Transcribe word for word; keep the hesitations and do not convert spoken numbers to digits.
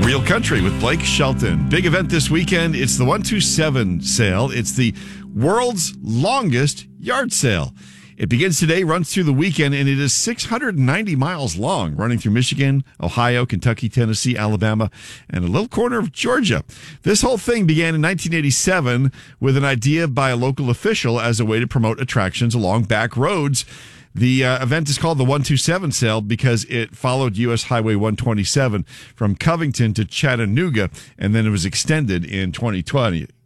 Real Country with Blake Shelton. Big event this weekend. It's the one two seven sale. It's the world's longest yard sale. It begins today, runs through the weekend, and it is six hundred ninety miles long, running through Michigan, Ohio, Kentucky, Tennessee, Alabama, and a little corner of Georgia. This whole thing began in nineteen eighty-seven with an idea by a local official as a way to promote attractions along back roads. The uh, event is called the one two seven sale because it followed U S Highway one twenty-seven from Covington to Chattanooga, and then it was extended in twenty twenty.